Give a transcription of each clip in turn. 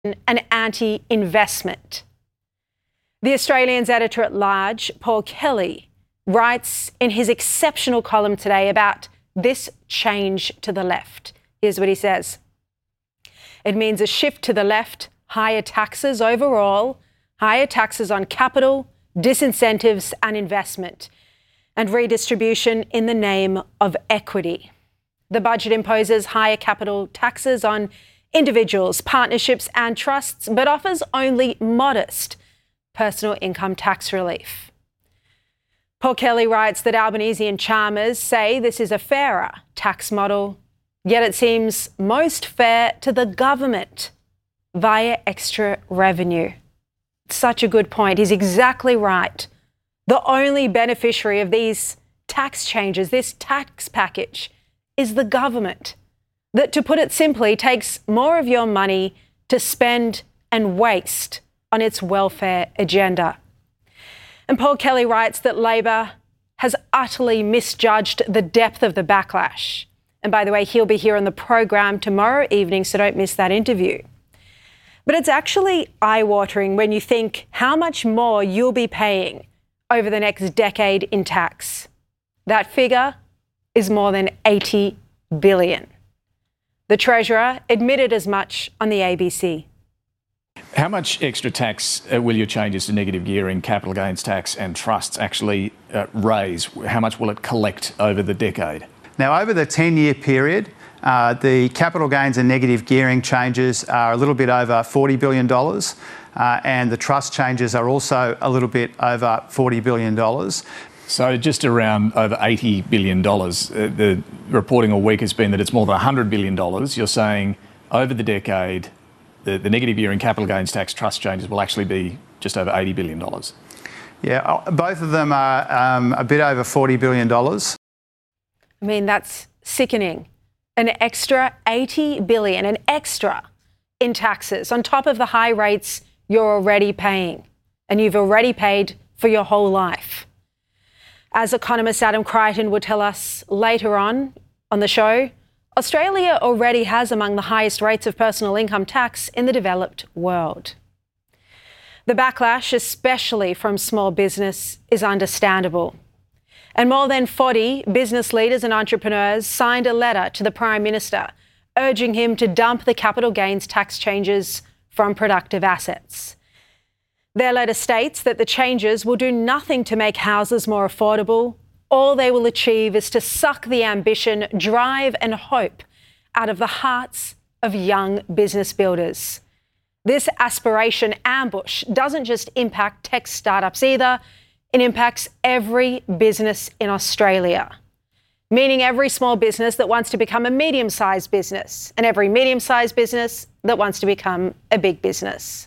and anti-investment. The Australian's editor-at-large, Paul Kelly, writes in his exceptional column today about this change to the left. Here's what he says. It means a shift to the left, higher taxes overall, higher taxes on capital, disincentives and investment, and redistribution in the name of equity. The budget imposes higher capital taxes on individuals, partnerships and trusts, but offers only modest personal income tax relief. Paul Kelly writes that Albanese and Chalmers say this is a fairer tax model, yet it seems most fair to the government via extra revenue. Such a good point. He's exactly right. The only beneficiary of these tax changes, this tax package, is the government. That, to put it simply, takes more of your money to spend and waste on its welfare agenda. And Paul Kelly writes that Labor has utterly misjudged the depth of the backlash. And by the way, he'll be here on the program tomorrow evening, so don't miss that interview. But it's actually eye-watering when you think how much more you'll be paying over the next decade in tax. That figure is more than $80 billion. The Treasurer admitted as much on the ABC. How much extra tax will your changes to negative gearing, capital gains tax and trusts actually raise? How much will it collect over the decade? Now, over the 10-year period, the capital gains and negative gearing changes are a little bit over $40 billion, and the trust changes are also a little bit over $40 billion. So just around over $80 billion. The reporting all week has been that it's more than $100 billion. You're saying over the decade, the negative gearing, capital gains tax, trust changes will actually be just over $80 billion. Yeah, both of them are a bit over $40 billion. I mean, that's sickening. An extra $80 billion, an extra in taxes on top of the high rates you're already paying, and you've already paid for your whole life. As economist Adam Crichton will tell us later on the show, Australia already has among the highest rates of personal income tax in the developed world. The backlash, especially from small business, is understandable. And more than 40 business leaders and entrepreneurs signed a letter to the Prime Minister urging him to dump the capital gains tax changes from productive assets. Their letter states that the changes will do nothing to make houses more affordable. All they will achieve is to suck the ambition, drive and hope out of the hearts of young business builders. This aspiration ambush doesn't just impact tech startups either. It impacts every business in Australia, meaning every small business that wants to become a medium-sized business and every medium-sized business that wants to become a big business.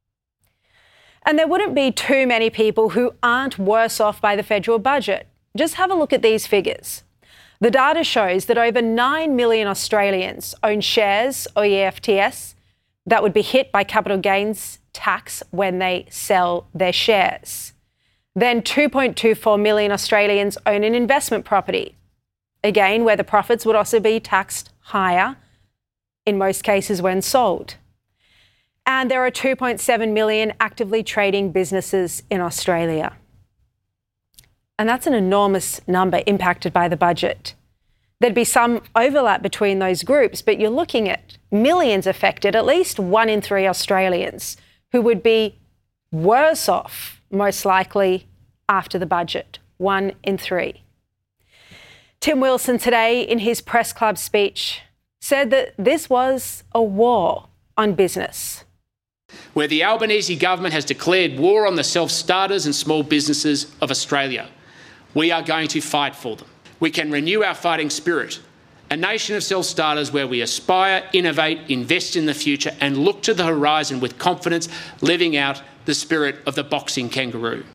And there wouldn't be too many people who aren't worse off by the federal budget. Just have a look at these figures. The data shows that over 9 million Australians own shares or EFTS that would be hit by capital gains tax when they sell their shares. Then 2.24 million Australians own an investment property, again, where the profits would also be taxed higher, in most cases when sold. And there are 2.7 million actively trading businesses in Australia. And that's an enormous number impacted by the budget. There'd be some overlap between those groups, but you're looking at millions affected, at least 1 in 3 Australians, who would be worse off, most likely, after the budget. 1 in 3. Tim Wilson today, in his press club speech, said that this was a war on business. Where the Albanese government has declared war on the self-starters and small businesses of Australia, we are going to fight for them. We can renew our fighting spirit, a nation of self-starters where we aspire, innovate, invest in the future and look to the horizon with confidence, living out the spirit of the boxing kangaroo.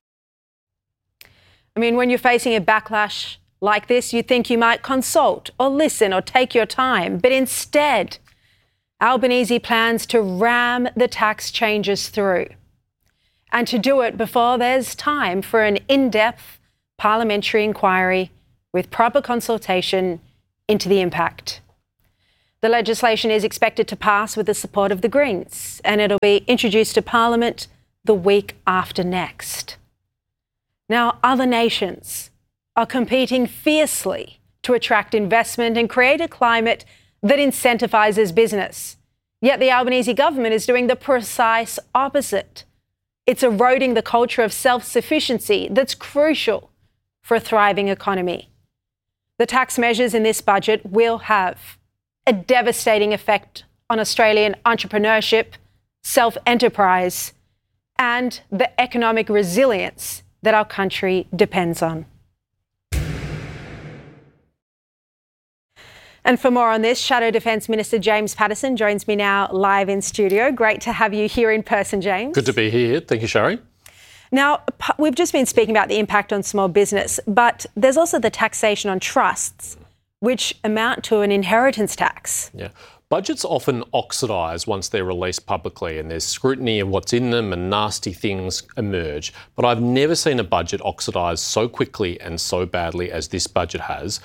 I mean, when you're facing a backlash like this, you'd think you might consult or listen or take your time, but instead, Albanese plans to ram the tax changes through, and to do it before there's time for an in-depth parliamentary inquiry with proper consultation into the impact. The legislation is expected to pass with the support of the Greens, and it'll be introduced to Parliament the week after next. Now, other nations are competing fiercely to attract investment and create a climate that incentivises business. Yet the Albanese government is doing the precise opposite. It's eroding the culture of self-sufficiency that's crucial for a thriving economy. The tax measures in this budget will have a devastating effect on Australian entrepreneurship, self-enterprise, and the economic resilience that our country depends on. And for more on this, Shadow Defence Minister James Paterson joins me now live in studio. Great to have you here in person, James. Good to be here. Thank you, Shari. Now, we've just been speaking about the impact on small business, but there's also the taxation on trusts, which amount to an inheritance tax. Yeah. Budgets often oxidise once they're released publicly and there's scrutiny of what's in them and nasty things emerge. But I've never seen a budget oxidise so quickly and so badly as this budget has.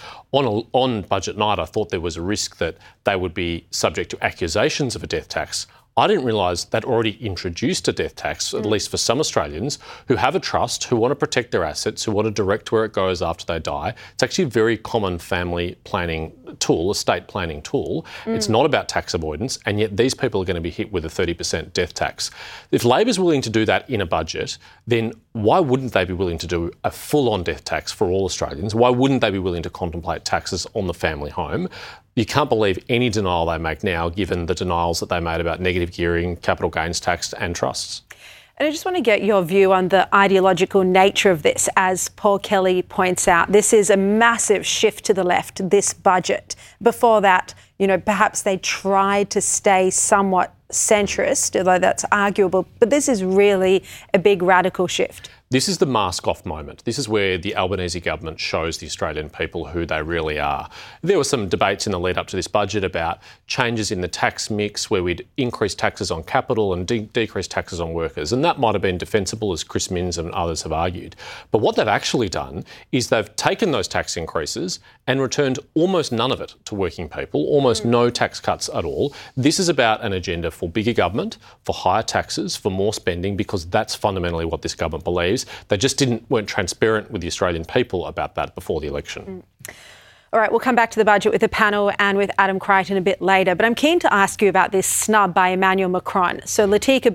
On budget night, I thought there was a risk that they would be subject to accusations of a death tax. I didn't realise they'd already introduced a death tax, at least for some Australians who have a trust, who want to protect their assets, who want to direct where it goes after they die. It's actually a very common family planning tool, estate planning tool. It's not about tax avoidance, and yet these people are going to be hit with a 30% death tax. If Labor's willing to do that in a budget, then why wouldn't they be willing to do a full-on death tax for all Australians? Why wouldn't they be willing to contemplate taxes on the family home? You can't believe any denial they make now, given the denials that they made about negative gearing, capital gains tax and trusts. And I just want to get your view on the ideological nature of this. As Paul Kelly points out, this is a massive shift to the left, this budget. Before that, perhaps they tried to stay somewhat centrist, although that's arguable, but this is really a big radical shift. This is the mask-off moment. This is where the Albanese government shows the Australian people who they really are. There were some debates in the lead-up to this budget about changes in the tax mix, where we'd increase taxes on capital and decrease taxes on workers, and that might have been defensible, as Chris Minns and others have argued. But what they've actually done is they've taken those tax increases and returned almost none of it to working people, almost no tax cuts at all. This is about an agenda for bigger government, for higher taxes, for more spending, because that's fundamentally what this government believes. They just weren't transparent with the Australian people about that before the election. All right, we'll come back to the budget with the panel and with Adam Crichton a bit later, but I'm keen to ask you about this snub by Emmanuel Macron. So Latika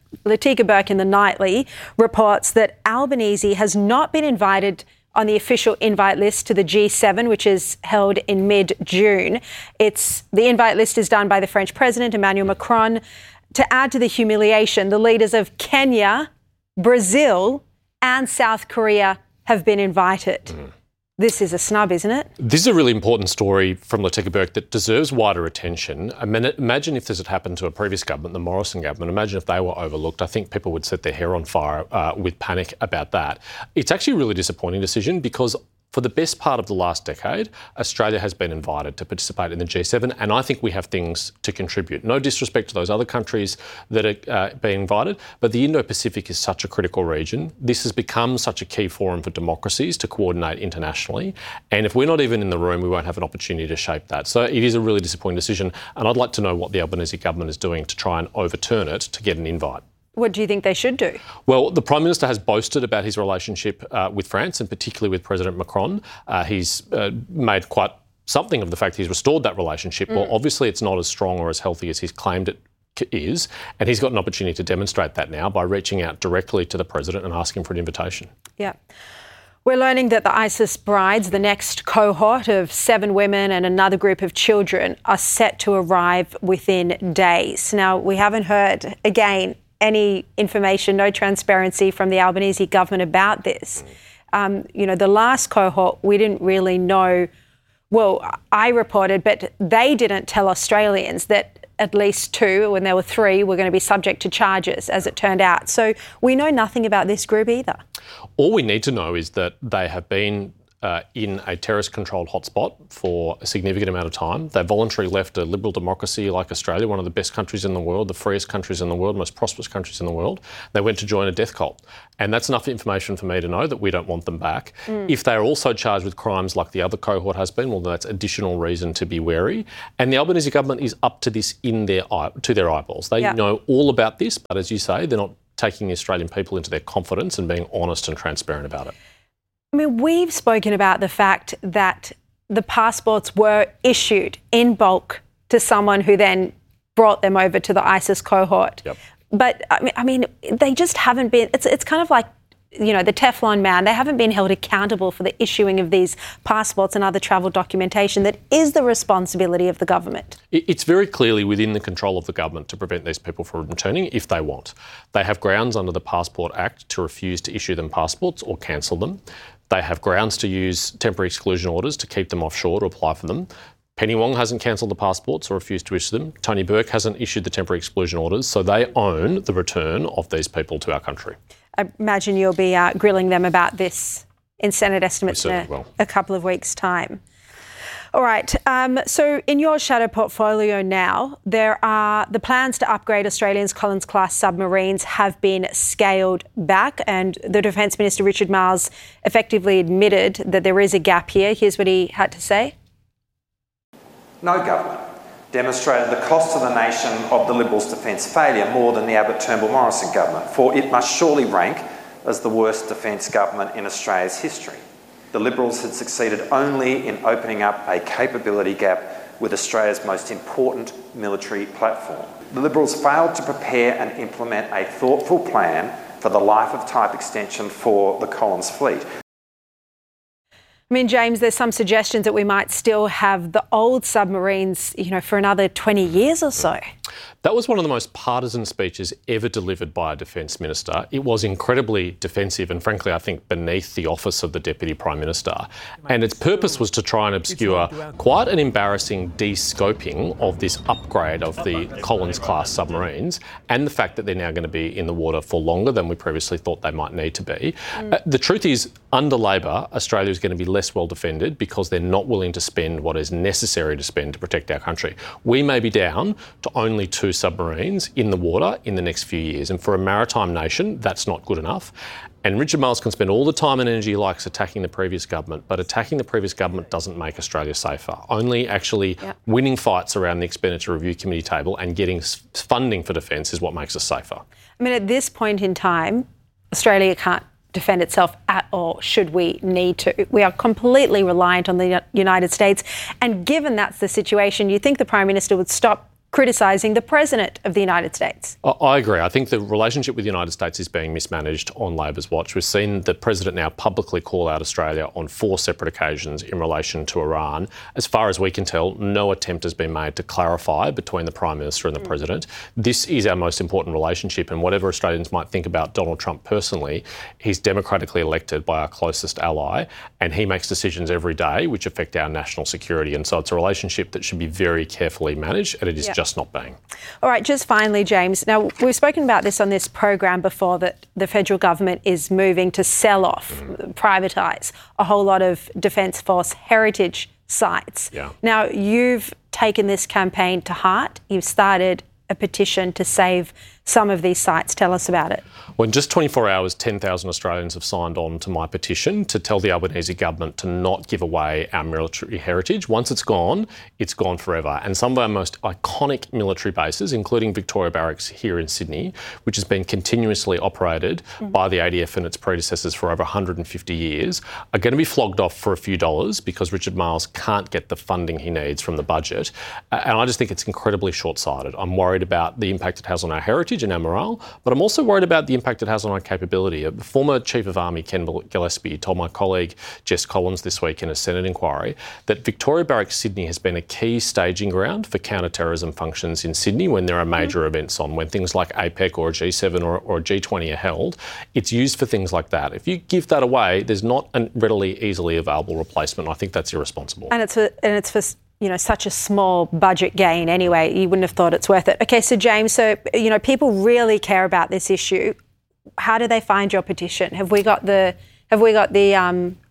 Burke in the Nightly reports that Albanese has not been invited on the official invite list to the G7, which is held in mid-June. The invite list is done by the French President, Emmanuel Macron. To add to the humiliation, the leaders of Kenya, Brazil and South Korea have been invited. This is a snub, isn't it? This is a really important story from Latika Burke that deserves wider attention. I mean, imagine if this had happened to a previous government, the Morrison government. Imagine if they were overlooked. I think people would set their hair on fire with panic about that. It's actually a really disappointing decision because for the best part of the last decade, Australia has been invited to participate in the G7, and I think we have things to contribute. No disrespect to those other countries that are being invited, but the Indo-Pacific is such a critical region. This has become such a key forum for democracies to coordinate internationally, and if we're not even in the room, we won't have an opportunity to shape that. So it is a really disappointing decision, and I'd like to know what the Albanese government is doing to try and overturn it to get an invite. What do you think they should do? Well, the Prime Minister has boasted about his relationship with France and particularly with President Macron. He's made quite something of the fact he's restored that relationship. Well, obviously it's not as strong or as healthy as he's claimed it is, and he's got an opportunity to demonstrate that now by reaching out directly to the President and asking for an invitation. Yeah. We're learning that the ISIS brides, the next cohort of 7 women and another group of children, are set to arrive within days. Now, we haven't heard, again, any information, no transparency from the Albanese government about this. The last cohort, we didn't really know. Well, I reported, but they didn't tell Australians that at least 2, when there were 3, were going to be subject to charges, as it turned out. So we know nothing about this group either. All we need to know is that they have been in a terrorist-controlled hotspot for a significant amount of time. They voluntarily left a liberal democracy like Australia, one of the best countries in the world, the freest countries in the world, most prosperous countries in the world. They went to join a death cult. And that's enough information for me to know that we don't want them back. If they are also charged with crimes like the other cohort has been, well, that's additional reason to be wary. And the Albanese government is up to this to their eyeballs. They know all about this, but as you say, they're not taking the Australian people into their confidence and being honest and transparent about it. I mean, we've spoken about the fact that the passports were issued in bulk to someone who then brought them over to the ISIS cohort. Yep. But, I mean, they just haven't been... It's kind of like, you know, the Teflon man. They haven't been held accountable for the issuing of these passports and other travel documentation that is the responsibility of the government. It's very clearly within the control of the government to prevent these people from returning if they want. They have grounds under the Passport Act to refuse to issue them passports or cancel them. They have grounds to use temporary exclusion orders to keep them offshore to apply for them. Penny Wong hasn't cancelled the passports or refused to issue them. Tony Burke hasn't issued the temporary exclusion orders, so they own the return of these people to our country. I imagine you'll be grilling them about this in Senate estimates in a couple of weeks' time. All right, so in your shadow portfolio now, there are the plans to upgrade Australia's Collins-class submarines have been scaled back, and the Defence Minister, Richard Marles, effectively admitted that there is a gap here. Here's what he had to say. No government demonstrated the cost to the nation of the Liberals' defence failure more than the Abbott-Turnbull-Morrison government, for it must surely rank as the worst defence government in Australia's history. The Liberals had succeeded only in opening up a capability gap with Australia's most important military platform. The Liberals failed to prepare and implement a thoughtful plan for the life of type extension for the Collins fleet. I mean, James, there's some suggestions that we might still have the old submarines, you know, for another 20 years or so. That was one of the most partisan speeches ever delivered by a Defence Minister. It was incredibly defensive and, frankly, I think beneath the office of the Deputy Prime Minister. And its purpose was to try and obscure quite an embarrassing de-scoping of this upgrade of the Collins-class submarines and the fact that they're now going to be in the water for longer than we previously thought they might need to be. The truth is, under Labor, Australia is going to be less well defended because they're not willing to spend what is necessary to spend to protect our country. We may be down to only 2 submarines in the water in the next few years. And for a maritime nation, that's not good enough. And Richard Marles can spend all the time and energy he likes attacking the previous government, but attacking the previous government doesn't make Australia safer. Only actually winning fights around the Expenditure Review Committee table and getting funding for defence is what makes us safer. I mean, at this point in time, Australia can't defend itself at all, should we need to. We are completely reliant on the United States. And given that's the situation, you think the Prime Minister would stop criticising the President of the United States? I agree. I think the relationship with the United States is being mismanaged on Labor's watch. We've seen the President now publicly call out Australia on 4 separate occasions in relation to Iran. As far as we can tell, no attempt has been made to clarify between the Prime Minister and the President. This is our most important relationship, and whatever Australians might think about Donald Trump personally, he's democratically elected by our closest ally, and he makes decisions every day which affect our national security. And so it's a relationship that should be very carefully managed, and it is just not being. All right, just finally, James. Now, we've spoken about this on this program before, that the federal government is moving to sell off, privatise a whole lot of Defence Force heritage sites. Now, you've taken this campaign to heart. You've started a petition to save some of these sites. Tell us about it. Well, in just 24 hours, 10,000 Australians have signed on to my petition to tell the Albanese government to not give away our military heritage. Once it's gone forever. And some of our most iconic military bases, including Victoria Barracks here in Sydney, which has been continuously operated by the ADF and its predecessors for over 150 years, are going to be flogged off for a few dollars because Richard Marles can't get the funding he needs from the budget. And I just think it's incredibly short-sighted. I'm worried about the impact it has on our heritage and our morale, but I'm also worried about the impact it has on our capability. A former Chief of Army, Ken Gillespie, told my colleague Jess Collins this week in a Senate inquiry that Victoria Barracks Sydney has been a key staging ground for counter-terrorism functions in Sydney when there are major events on, when things like APEC or a G7 or a G20 are held. It's used for things like that. If you give that away, there's not a readily, easily available replacement. I think that's irresponsible. And it's for you know, such a small budget gain anyway. You wouldn't have thought it's worth it. Okay, so James, you know, people really care about this issue. How do they find your petition? Have we got the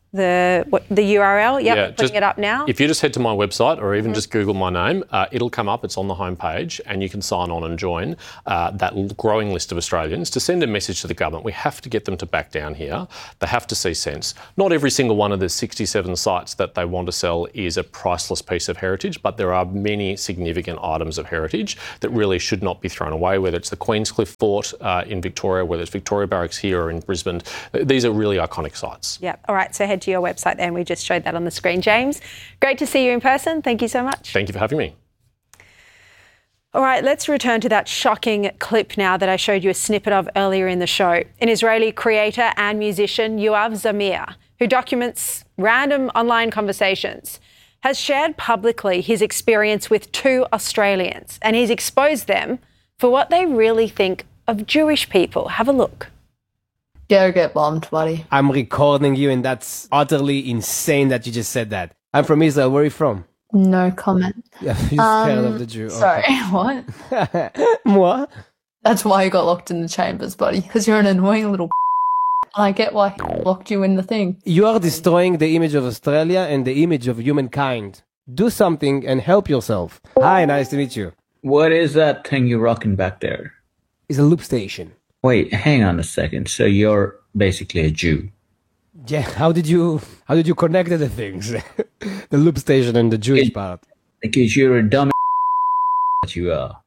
the URL? Yep, putting it up now. If you just head to my website or even just Google my name, it'll come up. It's on the homepage, and you can sign on and join that growing list of Australians to send a message to the government. We have to get them to back down here. They have to see sense. Not every single one of the 67 sites that they want to sell is a priceless piece of heritage, but there are many significant items of heritage that really should not be thrown away, whether it's the Queenscliff Fort in Victoria, whether it's Victoria Barracks here or in Brisbane. These are really iconic sites. Yeah. All right. So head to your website there, and we just showed that on the screen. James, great to see you in person. Thank you so much. Thank you for having me. All right, let's return to that shocking clip now that I showed you a snippet of earlier in the show. An Israeli creator and musician, Yoav Zamir, who documents random online conversations, has shared publicly his experience with two Australians, and he's exposed them for what they really think of Jewish people. Have a look. Go get bombed, buddy. I'm recording you, and that's utterly insane that you just said that. I'm from Israel. Where are you from? No comment. Yeah, you're scared of the Jew. Sorry, Okay. what? What? That's why you got locked in the chambers, buddy, because you're an annoying little and I get why he locked you in the thing. You are destroying the image of Australia and the image of humankind. Do something and help yourself. Hi, nice to meet you. What is that thing you're rocking back there? It's a loop station. Wait, hang on a second. So you're basically a Jew. Yeah, how did you connect the things? The loop station and the Jewish part. Because you're a dumb that you are.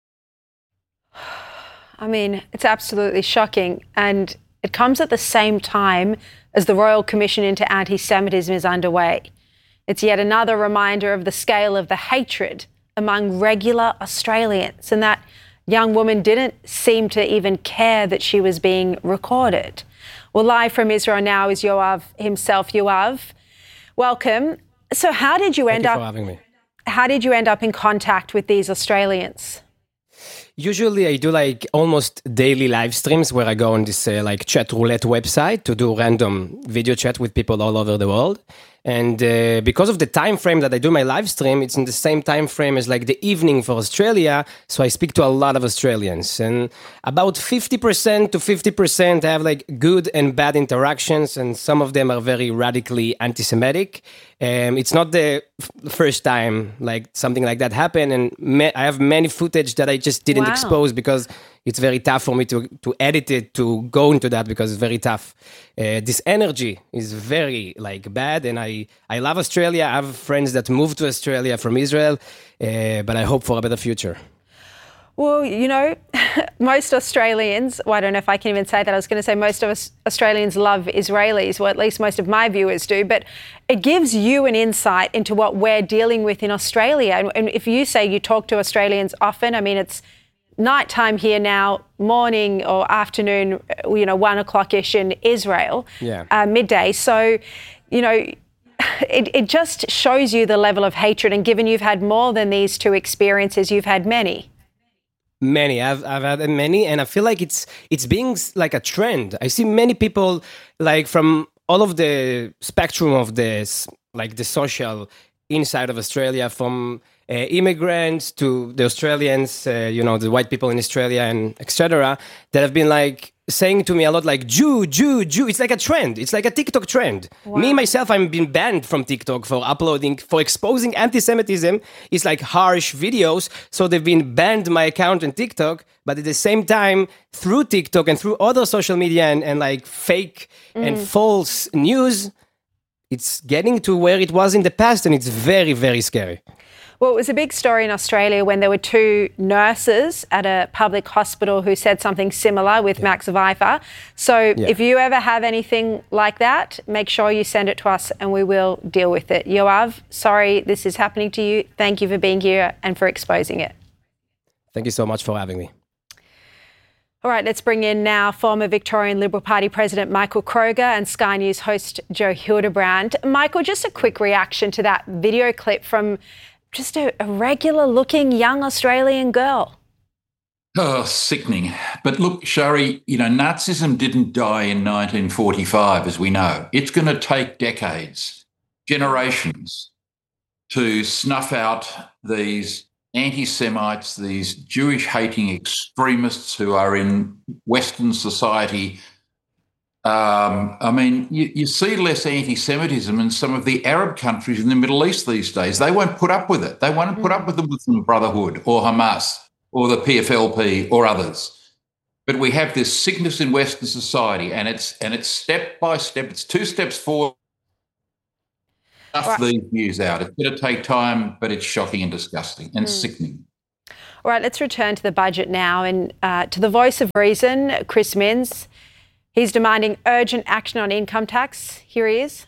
I mean, it's absolutely shocking, and it comes at the same time as the Royal Commission into Anti-Semitism is underway. It's yet another reminder of the scale of the hatred among regular Australians, and that young woman didn't seem to even care that she was being recorded. Well, live from Israel now is Yoav himself. Yoav, welcome. So how did you end Thank you for having me. How did you end up in contact with these Australians? Usually I do like almost daily live streams where I go on this like chat roulette website to do random video chat with people all over the world. And because of the time frame that I do my live stream, it's in the same time frame as like the evening for Australia. So I speak to a lot of Australians, and about 50% to 50% have like good and bad interactions, and some of them are very radically anti-Semitic. It's not the first time like something like that happened, and I have many footage that I just didn't expose because it's very tough for me to edit it, to go into that, because it's very tough. This energy is very like bad, and I love Australia. I have friends that moved to Australia from Israel, but I hope for a better future. Well, you know, most Australians, well, I don't know if I can even say that. I was going to say most of us Australians love Israelis, or at least most of my viewers do, but it gives you an insight into what we're dealing with in Australia. And if you say you talk to Australians often, I mean, it's nighttime here now, morning or afternoon, you know, 1 o'clock-ish in Israel, midday. So, you know, it just shows you the level of hatred. And given you've had more than these two experiences, you've had many. Many. I've had many, and I feel like it's being like a trend. I see many people like from all of the spectrum of this, like the social inside of Australia, from immigrants to the Australians, you know, the white people in Australia and etc., that have been like saying to me a lot like Jew. It's like a trend. It's like a TikTok trend. Wow. Me, myself, I'm been banned from TikTok for exposing anti-Semitism. It's like harsh videos. So they've been banned my account on TikTok. But at the same time, through TikTok and through other social media and like fake and false news, it's getting to where it was in the past, and it's very, very scary. Well, it was a big story in Australia when there were two nurses at a public hospital who said something similar with Max Viper. So if you ever have anything like that, make sure you send it to us and we will deal with it. Yoav, sorry this is happening to you. Thank you for being here and for exposing it. Thank you so much for having me. All right, let's bring in now former Victorian Liberal Party President Michael Kroger and Sky News host Joe Hildebrand. Michael, just a quick reaction to that video clip from just a regular-looking young Australian girl. Oh, sickening. But look, Shari, you know, Nazism didn't die in 1945, as we know. It's going to take decades, generations, to snuff out these anti-Semites, these Jewish-hating extremists who are in Western society I mean, you see less anti-Semitism in some of the Arab countries in the Middle East these days. They won't put up with it. They won't put up with the Muslim Brotherhood or Hamas or the PFLP or others. But we have this sickness in Western society, and it's step by step. It's 2 steps forward. Stuff these views out. It's going to take time, but it's shocking and disgusting and sickening. All right, let's return to the budget now and to the voice of reason, Chris Minns. He's demanding urgent action on income tax. Here he is.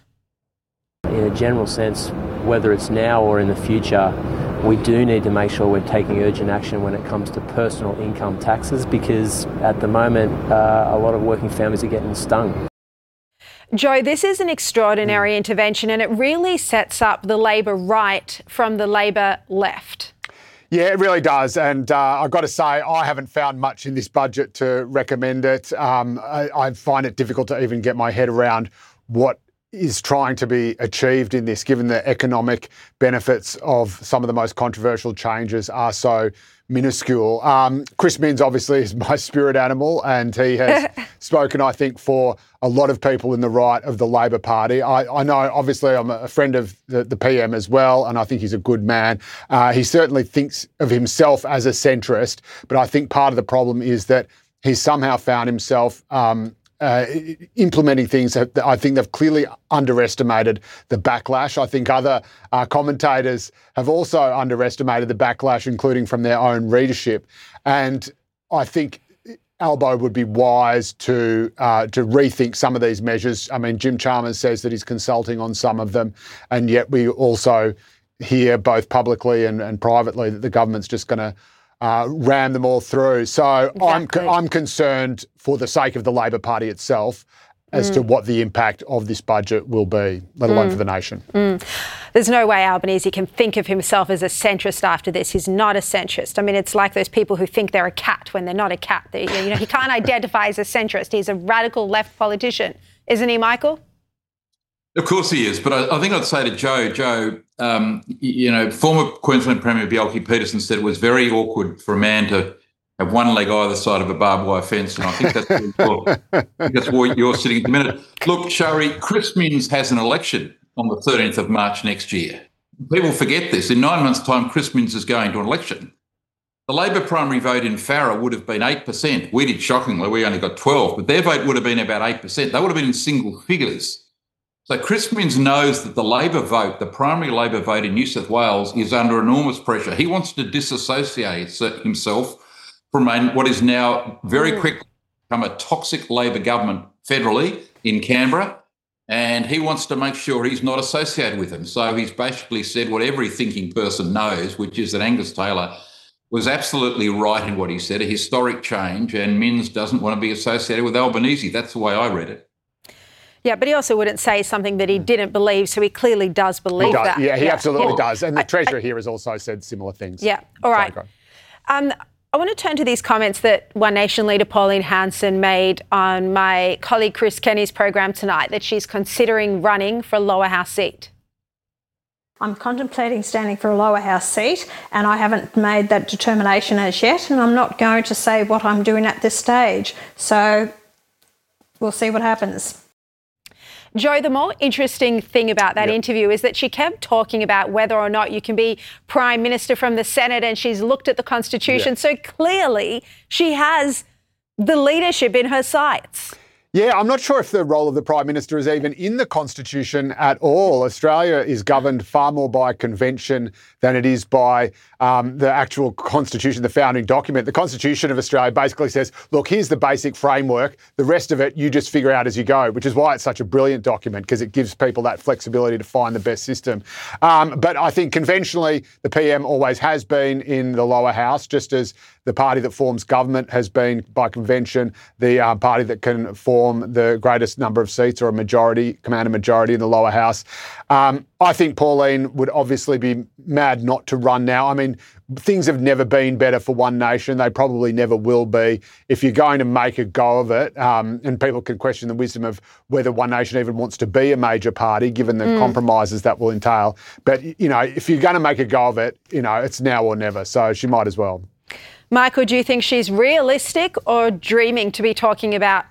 In a general sense, whether it's now or in the future, we do need to make sure we're taking urgent action when it comes to personal income taxes, because at the moment, a lot of working families are getting stung. Joe, this is an extraordinary intervention, and it really sets up the Labor right from the Labor left. Yeah, it really does. And I've got to say, I haven't found much in this budget to recommend it. I find it difficult to even get my head around what is trying to be achieved in this, given the economic benefits of some of the most controversial changes are so minuscule. Chris Minns obviously is my spirit animal, and he has spoken, I think, for a lot of people in the right of the Labor Party. I know, obviously, I'm a friend of the PM as well, and I think he's a good man. He certainly thinks of himself as a centrist, but I think part of the problem is that he's somehow found himself implementing things that I think they've clearly underestimated the backlash. I think other commentators have also underestimated the backlash, including from their own readership. And I think Albo would be wise to rethink some of these measures. I mean, Jim Chalmers says that he's consulting on some of them, and yet we also hear both publicly and privately that the government's just going to ram them all through. So exactly. I'm concerned for the sake of the Labor Party itself as to what the impact of this budget will be, let alone for the nation. There's no way Albanese can think of himself as a centrist after this. He's not a centrist. I mean, it's like those people who think they're a cat when they're not a cat. He can't identify as a centrist. He's a radical left politician. Isn't he, Michael? Of course he is, but I think I'd say to Joe, former Queensland Premier Bjelke Petersen said it was very awkward for a man to have one leg either side of a barbed wire fence, and I think that's where you're sitting at the minute. Look, Shari, Chris Minns has an election on the 13th of March next year. People forget this. In 9 months' time, Chris Minns is going to an election. The Labor primary vote in Farrer would have been 8%. We did shockingly. We only got 12%, but their vote would have been about 8%. They would have been in single figures. So Chris Minns knows that the Labor vote, the primary Labor vote in New South Wales, is under enormous pressure. He wants to disassociate himself from what is now very quickly become a toxic Labor government federally in Canberra, and he wants to make sure he's not associated with them. So he's basically said what every thinking person knows, which is that Angus Taylor was absolutely right in what he said, a historic change, and Minns doesn't want to be associated with Albanese. That's the way I read it. Yeah, but he also wouldn't say something that he didn't believe, so he clearly does believe that. Yeah, he absolutely does. And the Treasurer here has also said similar things. Yeah, all right. I want to turn to these comments that One Nation leader Pauline Hanson made on my colleague Chris Kenny's program tonight, that she's considering running for a lower house seat. I'm contemplating standing for a lower house seat, and I haven't made that determination as yet, and I'm not going to say what I'm doing at this stage. So we'll see what happens. Joe, the more interesting thing about that interview is that she kept talking about whether or not you can be Prime Minister from the Senate, and she's looked at the Constitution. Yeah. So clearly she has the leadership in her sights. Yeah, I'm not sure if the role of the Prime Minister is even in the Constitution at all. Australia is governed far more by convention than it is by the actual Constitution, the founding document. The Constitution of Australia basically says, look, here's the basic framework. The rest of it, you just figure out as you go, which is why it's such a brilliant document, because it gives people that flexibility to find the best system. But I think conventionally, the PM always has been in the lower house, just as the party that forms government has been, by convention, the party that can form the greatest number of seats or command a majority in the lower house. I think Pauline would obviously be mad not to run now. I mean, things have never been better for One Nation. They probably never will be. If you're going to make a go of it, and people can question the wisdom of whether One Nation even wants to be a major party, given the compromises that will entail. But, if you're going to make a go of it, it's now or never. So she might as well. Michael, do you think she's realistic or dreaming to be talking about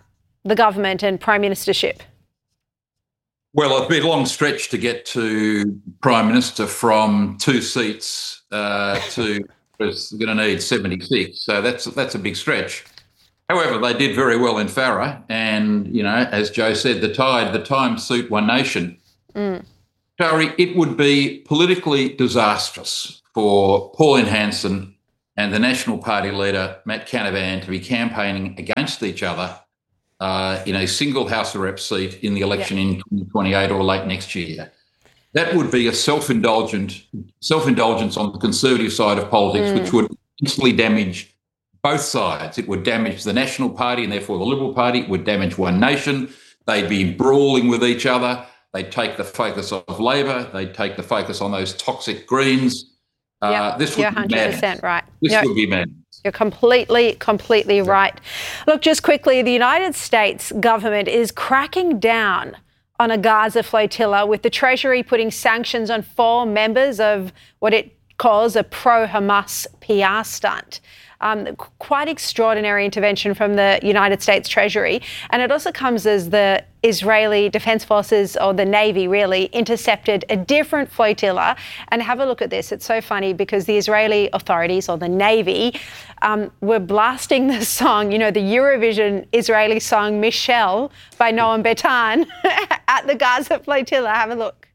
the government and prime ministership? Well, it'd be a long stretch to get to Prime Minister from 2 seats to was going to need 76. So that's a big stretch. However, they did very well in Farrer, and as Joe said, the time suit One Nation. Shari, it would be politically disastrous for Pauline Hanson and the National Party leader Matt Canavan to be campaigning against each other in a single House of Reps seat in the election in 2028 or late next year. That would be a self-indulgence on the Conservative side of politics, which would instantly damage both sides. It would damage the National Party and therefore the Liberal Party. It would damage One Nation. They'd be brawling with each other. They'd take the focus of Labor. They'd take the focus on those toxic Greens. This would be 100% right. This would be madness. You're completely right. Look, just quickly, the United States government is cracking down on a Gaza flotilla, with the Treasury putting sanctions on 4 members of what it calls a pro-Hamas PR stunt. Quite extraordinary intervention from the United States Treasury. And it also comes as the Israeli Defense Forces, or the Navy really, intercepted a different flotilla. And have a look at this. It's so funny because the Israeli authorities, or the Navy, were blasting the song, the Eurovision Israeli song Michelle by Noam Betan at the Gaza flotilla. Have a look.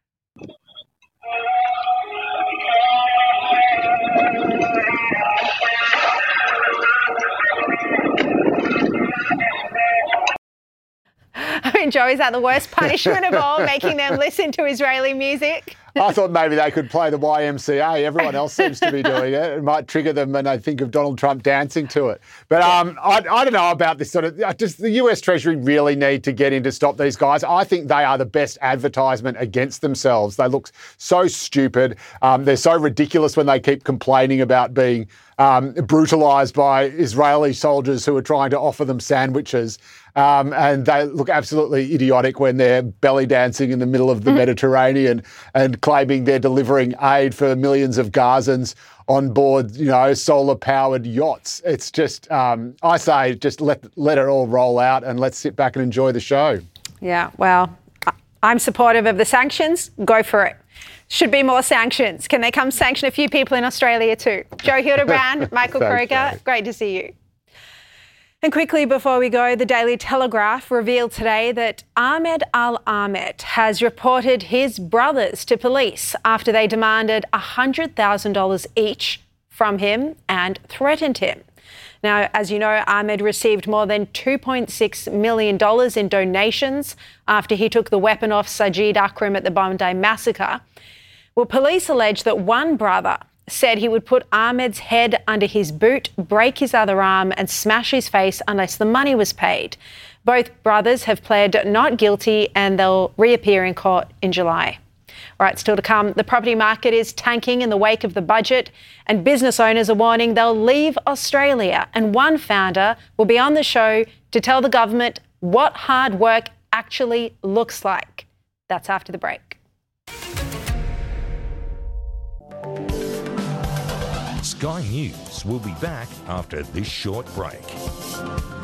I mean, Joe, is that the worst punishment of all, making them listen to Israeli music? I thought maybe they could play the YMCA. Everyone else seems to be doing it. It might trigger them when they think of Donald Trump dancing to it. But I don't know about this sort of... Just the US Treasury really need to get in to stop these guys. I think they are the best advertisement against themselves. They look so stupid. They're so ridiculous when they keep complaining about being brutalised by Israeli soldiers who are trying to offer them sandwiches. And they look absolutely idiotic when they're belly dancing in the middle of the Mediterranean and claiming they're delivering aid for millions of Gazans on board, solar-powered yachts. It's just, I say, just let it all roll out and let's sit back and enjoy the show. Yeah, well, I'm supportive of the sanctions. Go for it. Should be more sanctions. Can they come sanction a few people in Australia too? Joe Hildebrand, Michael Kroger, great to see you. And quickly before we go, the Daily Telegraph revealed today that Ahmed Al-Ahmed has reported his brothers to police after they demanded $100,000 each from him and threatened him. Now, as you know, Ahmed received more than $2.6 million in donations after he took the weapon off Sajid Akram at the Bondi massacre. Well, police allege that one brother said he would put Ahmed's head under his boot, break his other arm and smash his face unless the money was paid. Both brothers have pled not guilty and they'll reappear in court in July. All right, still to come, the property market is tanking in the wake of the budget and business owners are warning they'll leave Australia. And one founder will be on the show to tell the government what hard work actually looks like. That's after the break. Sky News will be back after this short break.